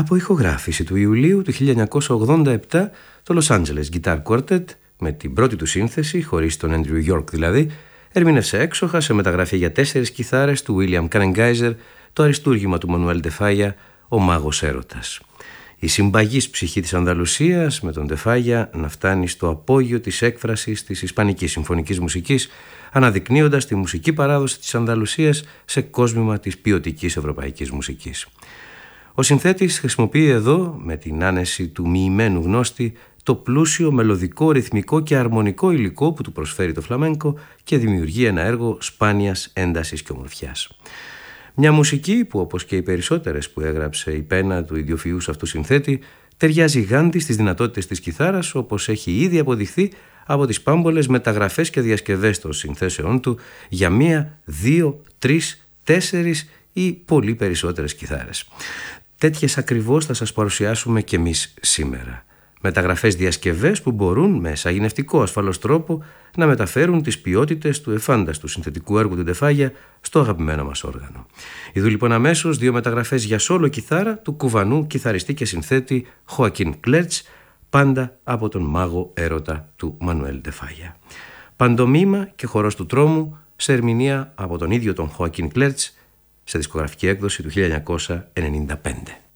Από ηχογράφηση του Ιουλίου του 1987, το Los Angeles Guitar Quartet, με την πρώτη του σύνθεση, χωρίς τον Andrew York δηλαδή, ερμήνευσε έξοχα σε μεταγραφή για 4 κιθάρες του William Kanengeiser το αριστούργημα του Μανουέλ ντε Φάγια, «Ο Μάγος Έρωτας». Η συμπαγής ψυχή της Ανδαλουσίας με τον ντε Φάγια να φτάνει στο απόγειο της έκφρασης της ισπανικής συμφωνικής μουσικής, αναδεικνύοντας τη μουσική παράδοση της Ανδαλουσίας σε κόσμημα της ποιοτικής ευρωπαϊκής μουσικής. Ο συνθέτης χρησιμοποιεί εδώ, με την άνεση του μοιημένου γνώστη, το πλούσιο, μελωδικό, ρυθμικό και αρμονικό υλικό που του προσφέρει το φλαμένκο και δημιουργεί ένα έργο σπάνιας έντασης και ομορφιάς. Μια μουσική που, όπως και οι περισσότερες που έγραψε η πένα του ιδιοφυούς αυτού συνθέτη, ταιριάζει γάντι στις δυνατότητες της κιθάρας, όπως έχει ήδη αποδειχθεί από τις πάμπολες μεταγραφές και διασκευές των συνθέσεών του για 1, 2, 3, 4 ή πολύ περισσότερες κιθάρες. Τέτοιες ακριβώς θα σας παρουσιάσουμε κι εμείς σήμερα. Μεταγραφές διασκευές που μπορούν με σαγηνευτικό ασφαλώς τρόπο να μεταφέρουν τις ποιότητες του εφάνταστου συνθετικού έργου του ντε Φάγια στο αγαπημένο μας όργανο. Ειδού λοιπόν αμέσως 2 μεταγραφές για σόλο κιθάρα του κουβανού κιθαριστή και συνθέτη Χοακίν Κλέρτς, πάντα από τον μάγο έρωτα του Μανουέλ ντε Φάγια. Παντομήμα και χορός του τρόμου σε ερμηνεία από τον ίδιο τον Χοακίν Κλέρτς σε δισκογραφική έκδοση του 1995.